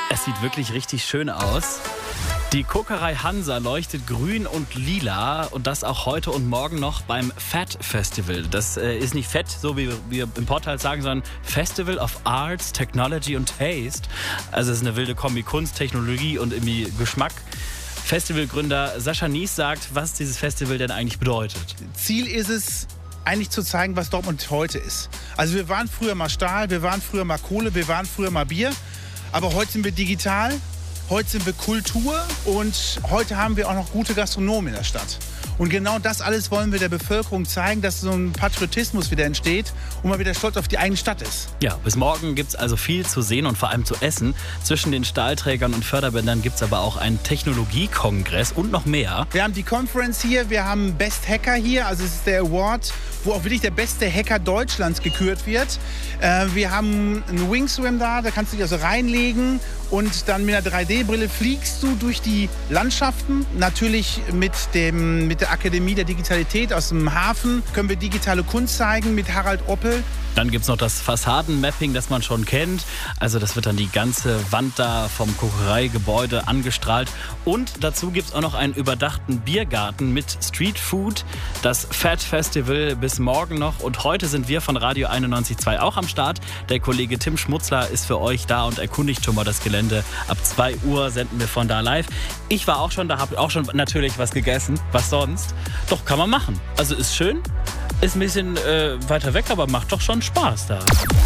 Es sieht wirklich richtig schön aus. Die Kokerei Hansa leuchtet grün und lila und das auch heute und morgen noch beim Fat Festival. Das ist nicht Fett, so wie wir im Portal sagen, sondern Festival of Arts, Technology und Taste. Also es ist eine wilde Kombi Kunst, Technologie und irgendwie Geschmack. Festivalgründer Sascha Nies sagt, was dieses Festival denn eigentlich bedeutet. Ziel ist es, eigentlich zu zeigen, was Dortmund heute ist. Also wir waren früher mal Stahl, wir waren früher mal Kohle, wir waren früher mal Bier. Aber heute sind wir digital, heute sind wir Kultur und heute haben wir auch noch gute Gastronomen in der Stadt. Und genau das alles wollen wir der Bevölkerung zeigen, dass so ein Patriotismus wieder entsteht und man wieder stolz auf die eigene Stadt ist. Ja, bis morgen gibt es also viel zu sehen und vor allem zu essen. Zwischen den Stahlträgern und Förderbändern gibt es aber auch einen Technologiekongress und noch mehr. Wir haben die Conference hier, wir haben Best Hacker hier, also es ist der Award, wo auch wirklich der beste Hacker Deutschlands gekürt wird. Wir haben einen Wingswim da kannst du dich also reinlegen und dann mit einer 3D-Brille fliegst du durch die Landschaften. Natürlich mit der Akademie der Digitalität aus dem Hafen können wir digitale Kunst zeigen mit Harald Oppel. Dann gibt es noch das Fassadenmapping, das man schon kennt. Also das wird dann die ganze Wand da vom Kokereigebäude angestrahlt. Und dazu gibt es auch noch einen überdachten Biergarten mit Streetfood. Das Fat Festival bis morgen noch. Und heute sind wir von Radio 91.2 auch am Start. Der Kollege Tim Schmutzler ist für euch da und erkundigt schon mal das Gelände. Ab 2 Uhr senden wir von da live. Ich war auch schon da, habe auch schon natürlich was gegessen. Was sonst? Doch, kann man machen. Also ist schön. Ist ein bisschen weiter weg, aber macht doch schon Spaß da.